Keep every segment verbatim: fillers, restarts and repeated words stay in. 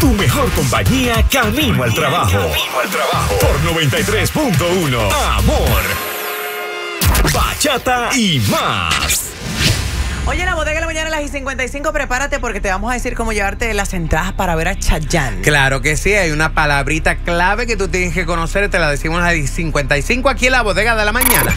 Tu mejor compañía camino al trabajo. Camino al trabajo. Por noventa y tres punto uno. Amor. Bachata y más. Oye, en la bodega de la mañana a las cincuenta y cinco, prepárate porque te vamos a decir cómo llevarte las entradas para ver a Chayanne. Claro que sí, hay una palabrita clave que tú tienes que conocer, te la decimos a las cincuenta y cinco aquí en la bodega de la mañana.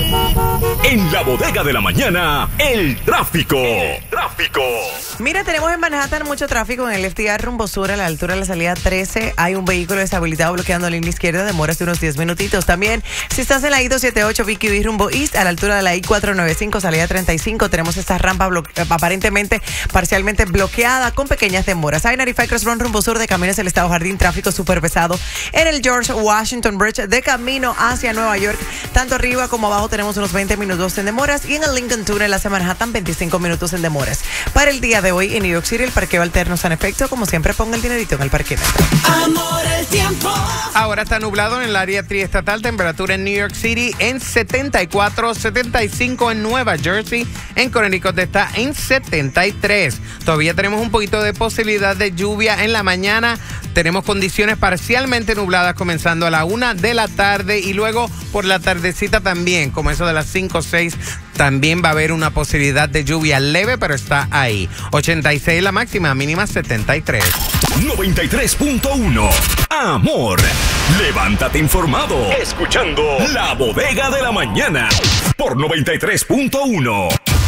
En la bodega de la mañana, el tráfico. El tráfico. Mira, tenemos en Manhattan mucho tráfico en el F T R rumbo sur a la altura de la salida trece. Hay un vehículo deshabilitado bloqueando la línea izquierda, demoras de unos diez minutitos. También, si estás en la I doscientos setenta y ocho V Q B rumbo east a la altura de la I cuatrocientos noventa y cinco, salida treinta y cinco, tenemos esta rampa aparentemente parcialmente bloqueada con pequeñas demoras. I noventa y cinco Crossroad rumbo sur de camino hacia el Estado Jardín, tráfico súper pesado. En el George Washington Bridge de camino hacia Nueva York, tanto arriba como abajo tenemos unos veinte minutos en demoras. Y en el Lincoln Tunnel hacia Manhattan, veinticinco minutos en demoras. Para el día de hoy en New York City, el parqueo alterno está en efecto. Como siempre, ponga el dinerito en el parquímetro. Amor, el tiempo. Ahora está nublado en el área triestatal, temperatura en New York City en setenta y cuatro, setenta y cinco en Nueva Jersey, en Connecticut está en setenta y tres. Todavía tenemos un poquito de posibilidad de lluvia en la mañana. Tenemos condiciones parcialmente nubladas comenzando a la una de la tarde y luego por la tardecita también, como eso de las cinco o seis, también va a haber una posibilidad de lluvia leve, pero está ahí. ochenta y seis la máxima, mínima setenta y tres. noventa y tres punto uno. Amor. Levántate informado. Escuchando La Bodega de la Mañana. Por noventa y tres punto uno.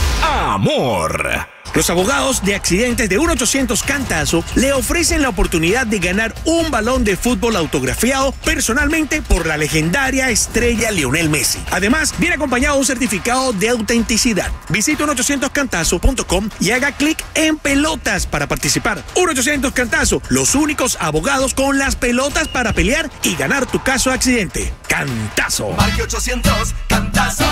Amor. Los abogados de accidentes de uno ochocientos Cantazo le ofrecen la oportunidad de ganar un balón de fútbol autografiado personalmente por la legendaria estrella Lionel Messi. Además, viene acompañado de un certificado de autenticidad. Visita uno ochocientos cantazo punto com y haga clic en pelotas para participar. uno ochocientos Cantazo, los únicos abogados con las pelotas para pelear y ganar tu caso de accidente. Cantazo. Marque ochocientos Cantazo.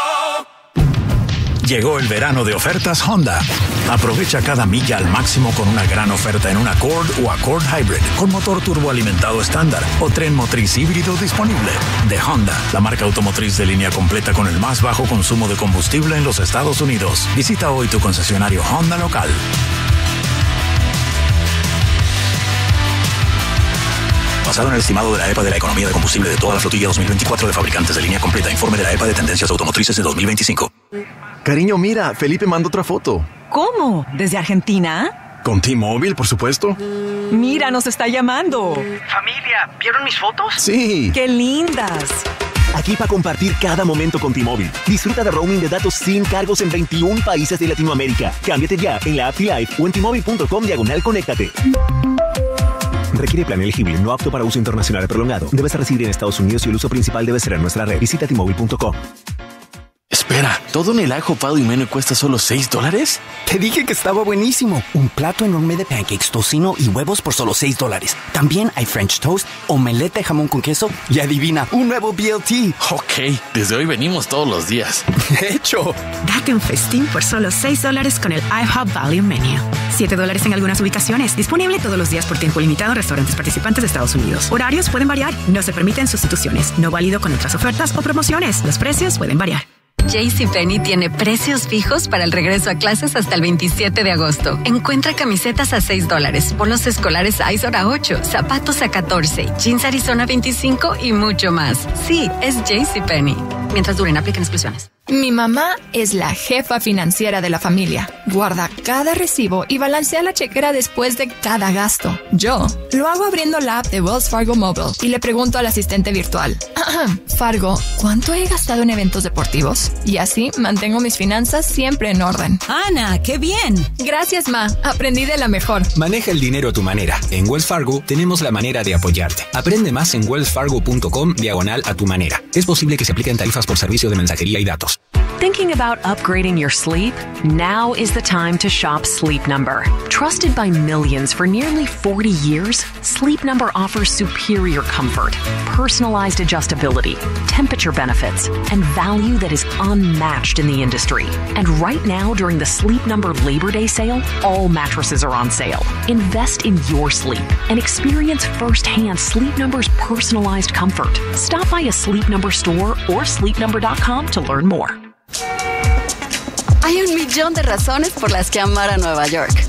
Llegó el verano de ofertas Honda. Aprovecha cada milla al máximo con una gran oferta en un Accord o Accord Hybrid con motor turboalimentado estándar o tren motriz híbrido disponible. De Honda, la marca automotriz de línea completa con el más bajo consumo de combustible en los Estados Unidos. Visita hoy tu concesionario Honda local. Basado en el estimado de la E P A de la economía de combustible de toda la flotilla dos mil veinticuatro de fabricantes de línea completa. Informe de la E P A de tendencias automotrices de dos mil veinticinco. Cariño, mira, Felipe mandó otra foto. ¿Cómo? ¿Desde Argentina? Con T-Mobile, por supuesto. Mira, nos está llamando. Familia, ¿vieron mis fotos? Sí. ¡Qué lindas! Aquí para compartir cada momento con T-Mobile. Disfruta de roaming de datos sin cargos en veintiún países de Latinoamérica. Cámbiate ya en la app T-Life o en T-Mobile punto com diagonal conéctate. Requiere plan elegible, no apto para uso internacional prolongado. Debes residir en Estados Unidos y el uso principal debe ser en nuestra red. Visita T Mobile punto com. Espera, ¿todo en el ajo pado y menú cuesta solo seis dólares? Te dije que estaba buenísimo. Un plato enorme de pancakes, tocino y huevos por solo seis dólares. También hay French toast, omelette de jamón con queso y adivina, un nuevo B L T. Ok, desde hoy venimos todos los días. De hecho. Date un festín por solo seis dólares con el IHOP Value Menu. siete dólares en algunas ubicaciones. Disponible todos los días por tiempo limitado en restaurantes participantes de Estados Unidos. Horarios pueden variar. No se permiten sustituciones. No válido con otras ofertas o promociones. Los precios pueden variar. JCPenney tiene precios fijos para el regreso a clases hasta el veintisiete de agosto. Encuentra camisetas a seis dólares, polos escolares Izor a ocho, zapatos a catorce, jeans Arizona veinticinco y mucho más. Sí, es JCPenney. Mientras duren, apliquen exclusiones. Mi mamá es la jefa financiera de la familia. Guarda cada recibo y balancea la chequera después de cada gasto. Yo lo hago abriendo la app de Wells Fargo Mobile y le pregunto al asistente virtual, Fargo, ¿cuánto he gastado en eventos deportivos? Y así mantengo mis finanzas siempre en orden. Ana, ¡qué bien! Gracias, Ma. Aprendí de la mejor. Maneja el dinero a tu manera. En Wells Fargo tenemos la manera de apoyarte. Aprende más en wells fargo punto com diagonal a tu manera. Es posible que se apliquen tarifas por servicio de mensajería y datos. Thinking about upgrading your sleep? Now is the time to shop Sleep Number. Trusted by millions for nearly forty years, Sleep Number offers superior comfort, personalized adjustability, temperature benefits, and value that is unmatched in the industry. And right now, during the Sleep Number Labor Day sale, all mattresses are on sale. Invest in your sleep and experience firsthand Sleep Number's personalized comfort. Stop by a Sleep Number store or sleep number dot com to learn more. Hay un millón de razones por las que amar a Nueva York.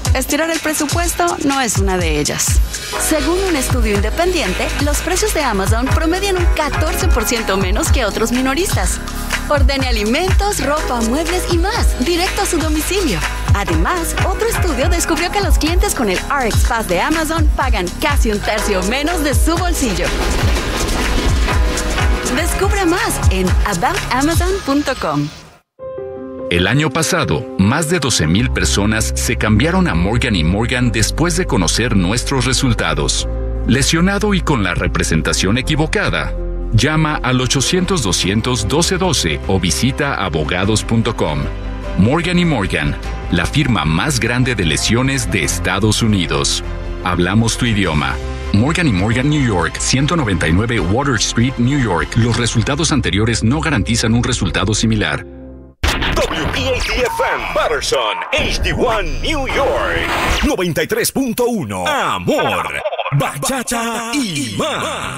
estirar el presupuesto no es una de ellas. Según un estudio independiente, los precios de Amazon promedian un catorce por ciento menos que otros minoristas. Ordene alimentos, ropa, muebles y más, directo a su domicilio. Además, otro estudio descubrió que los clientes con el R X Pass de Amazon pagan casi un tercio menos de su bolsillo. Descubra más en about amazon punto com. El año pasado, más de doce mil personas se cambiaron a Morgan y Morgan después de conocer nuestros resultados. Lesionado y con la representación equivocada, llama al ochocientos, doscientos, doce doce o visita abogados punto com. Morgan y Morgan, la firma más grande de lesiones de Estados Unidos. Hablamos tu idioma. Morgan y Morgan, New York, ciento noventa y nueve Water Street, New York. Los resultados anteriores no garantizan un resultado similar. W P A T F M Patterson, H D uno New York, noventa y tres punto uno. Amor, bachata y más.